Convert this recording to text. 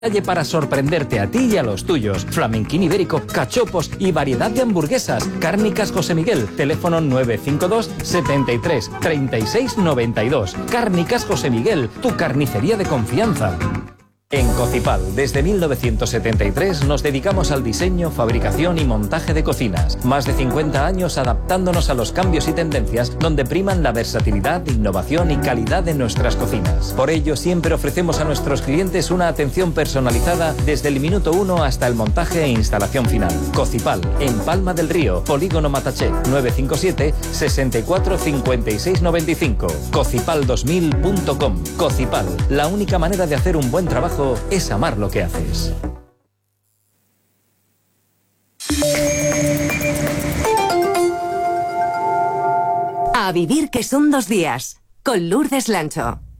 Calle para sorprenderte a ti y a los tuyos. Flamenquín ibérico, cachopos y variedad de hamburguesas. Cárnicas José Miguel, teléfono 952 73 36 92. Cárnicas José Miguel, tu carnicería de confianza. En Cocipal, desde 1973 nos dedicamos al diseño, fabricación y montaje de cocinas. Más de 50 años adaptándonos a los cambios y tendencias donde priman la versatilidad, innovación y calidad de nuestras cocinas. Por ello, siempre ofrecemos a nuestros clientes una atención personalizada desde el minuto 1 hasta el montaje e instalación final. Cocipal, en Palma del Río, Polígono Mataché, 957 64 56 95. Cocipal2000.com. Cocipal, la única manera de hacer un buen trabajo es amar lo que haces. A vivir que son 2 días, con Lourdes Lancho.